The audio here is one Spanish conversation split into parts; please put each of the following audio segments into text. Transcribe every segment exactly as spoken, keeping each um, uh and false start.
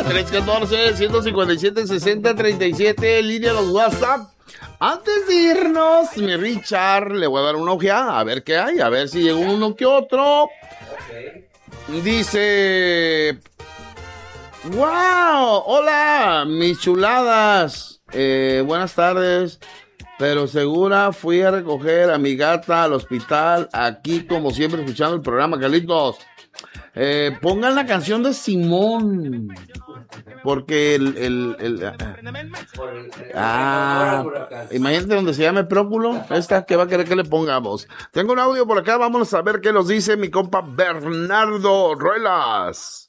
tres uno cuatro, uno cinco siete, seis cero tres siete, línea los WhatsApp. Antes de irnos, mi Richard, le voy a dar una ojeada, a ver qué hay, a ver si llegó uno que otro. Okay. Dice... ¡Wow! ¡Hola, mis chuladas! Eh, buenas tardes. Pero segura fui a recoger a mi gata al hospital, aquí como siempre escuchando el programa, Carlitos. Eh, pongan la canción de Simón, porque el... el, el ah, imagínate donde se llame Próculo, esta que va a querer que le pongamos. Tengo un audio por acá, vamos a ver qué nos dice mi compa Bernardo Ruelas.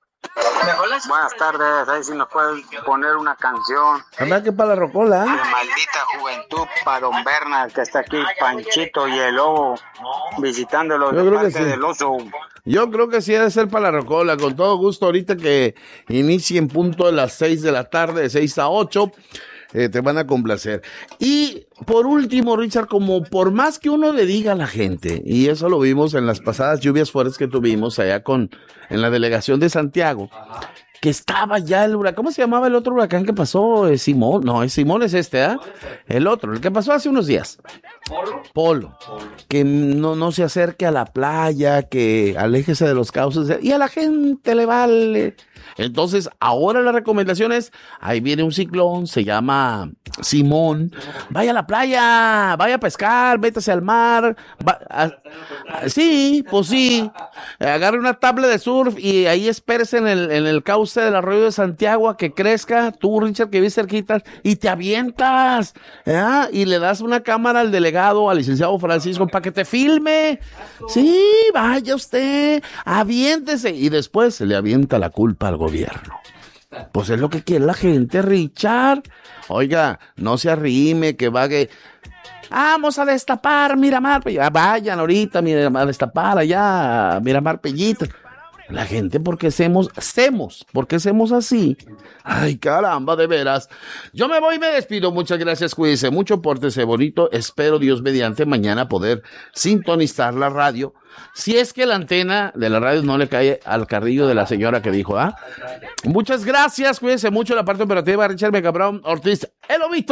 Buenas tardes, ahí si nos pueden poner una canción. ¿Verdad que para la rocola? De Maldita Juventud para Don Bernard, que está aquí, Panchito y el Lobo, visitándolo de parte sí. del Oso. Yo creo que sí debe ser para la rocola, con todo gusto, ahorita que inicie en punto de las seis de la tarde, de seis a ocho. Eh, te van a complacer. Y por último, Richard, como por más que uno le diga a la gente, y eso lo vimos en las pasadas lluvias fuertes que tuvimos allá con en la delegación de Santiago, que estaba ya el huracán. ¿Cómo se llamaba el otro huracán que pasó? ¿Es Simón? No, es Simón es este, ¿ah? ¿eh? El otro, el que pasó hace unos días. Polo. Polo. Que no, no se acerque a la playa, que aléjese de los cauces, y a la gente le vale. Entonces, ahora la recomendación es, ahí viene un ciclón, se llama Simón, vaya a la playa, vaya a pescar, métase al mar, va, a, a, sí, pues sí, agarre una tabla de surf y ahí espérese en el, en el cauce del arroyo de Santiago a que crezca, tú, Richard, que vives cerquita, y te avientas, ¿eh? Y le das una cámara al delegado, al licenciado Francisco, para que te filme, sí, vaya usted, aviéntese, y después se le avienta la culpa al gobierno. Pues es lo que quiere la gente, Richard. Oiga, no se arrime, que va que... Vamos a destapar Miramar. Vayan ahorita a destapar allá Miramar Pellita. La gente, porque hacemos, hacemos, porque hacemos así. Ay, caramba, de veras. Yo me voy y me despido. Muchas gracias, cuídense mucho, pórtese bonito. Espero, Dios mediante, mañana poder sintonizar la radio. Si es que la antena de la radio no le cae al carrillo de la señora que dijo, ¿ah? Muchas gracias, cuídense mucho. La parte operativa, Richard Megabrón Ortiz, el Lobito.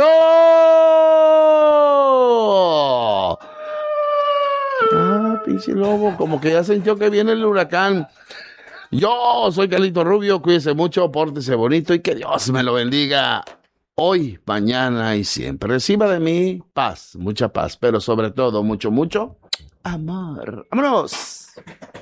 Ah, pinche lobo, como que ya sintió que viene el huracán. Yo soy Carlito Rubio, cuídense mucho, pórtese bonito y que Dios me lo bendiga hoy, mañana y siempre. Reciba de mí paz, mucha paz, pero sobre todo mucho, mucho amor. ¡Vámonos!